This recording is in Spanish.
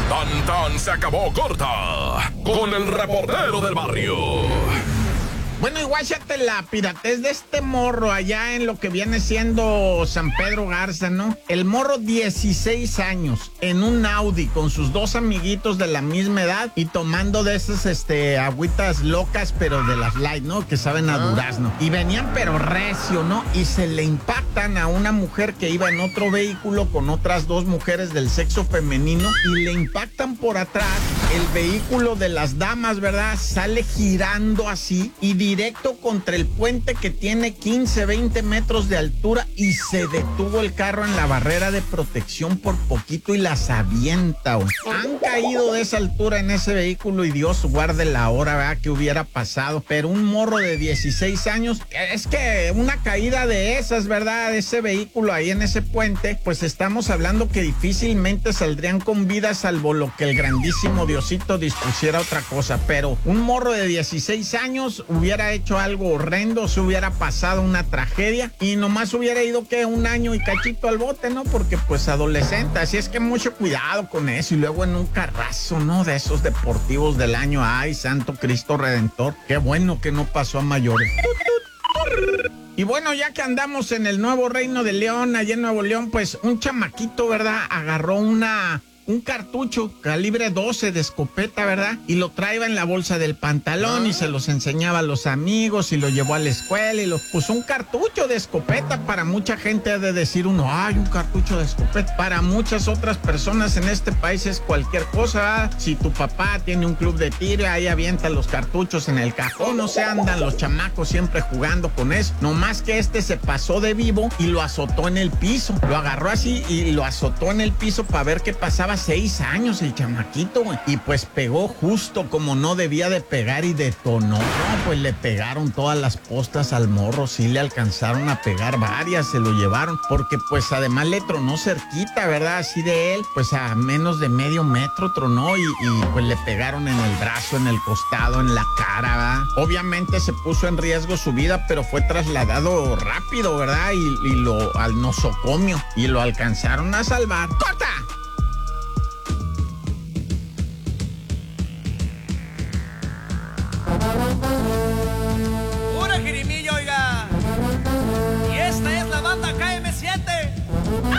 Tan tan se acabó corta con el reportero del barrio. Bueno, igual te la piratez de este morro allá en lo que viene siendo San Pedro Garza, ¿no? El morro 16 años en un Audi con sus dos amiguitos de la misma edad y tomando de esas agüitas locas, pero de las light, ¿no? Que saben a durazno. Y venían pero recio, ¿no? Y se le impactan a una mujer que iba en otro vehículo con otras dos mujeres del sexo femenino y le impactan por atrás. El vehículo de las damas, ¿verdad? Sale girando así y directo contra el puente que tiene 15, 20 metros de altura y se detuvo el carro en la barrera de protección por poquito y las avienta, güey. Han caído de esa altura en ese vehículo y Dios guarde la hora, ¿verdad? Que hubiera pasado. Pero un morro de 16 años, es que una caída de esas, ¿verdad? De ese vehículo ahí en ese puente, pues estamos hablando que difícilmente saldrían con vida salvo lo que el grandísimo Diosito dispusiera otra cosa. Pero un morro de 16 años hubiera hecho algo horrendo, se hubiera pasado una tragedia y nomás hubiera ido que un año y cachito al bote, ¿no? Porque pues adolescente, así es que mucho cuidado con eso. Y luego en un carrazo, ¿no? De esos deportivos del año, ay, santo Cristo Redentor, qué bueno que no pasó a mayores. Y bueno, ya que andamos en el nuevo Reino de León, allá en Nuevo León, pues un chamaquito, ¿verdad? Agarró un cartucho calibre 12 de escopeta, ¿verdad? Y lo traía en la bolsa del pantalón y se los enseñaba a los amigos y lo llevó a la escuela y lo puso. Un cartucho de escopeta, para mucha gente ha de decir uno, ay, un cartucho de escopeta. Para muchas otras personas en este país es cualquier cosa, ¿verdad? Si tu papá tiene un club de tiro, ahí avienta los cartuchos en el cajón, no se andan los chamacos siempre jugando con eso. No más que se pasó de vivo y lo azotó en el piso. Lo agarró así y lo azotó en el piso para ver qué pasaba. 6 años el chamaquito, güey. Y pues pegó justo como no debía de pegar y detonó. No, pues le pegaron todas las postas al morro. Sí le alcanzaron a pegar varias, se lo llevaron. Porque pues además le tronó cerquita, ¿verdad? Así de él, pues a menos de medio metro tronó y pues le pegaron en el brazo, en el costado, en la cara, ¿verdad? Obviamente se puso en riesgo su vida, pero fue trasladado rápido, ¿verdad? Y lo al nosocomio y lo alcanzaron a salvar. ¡Corta!